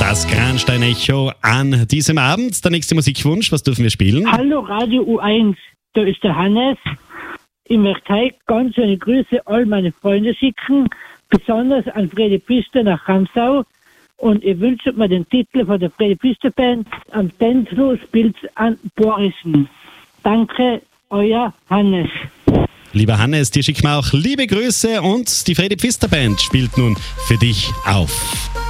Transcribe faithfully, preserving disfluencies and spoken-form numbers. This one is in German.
Das Kranstein-Echo an diesem Abend. Der nächste Musikwunsch, was dürfen wir spielen? Hallo Radio U eins, da ist der Hannes. Ich möchte heute ganz eine Grüße all meine Freunde schicken, besonders an Fredi Pfister nach Ramsau. Und ich wünsche mir den Titel von der Fredi Pfister Band. Am Tänzlo spielt an Borischen. Danke, euer Hannes. Lieber Hannes, dir schicken wir auch liebe Grüße und die Fredi Pfister Band spielt nun für dich auf.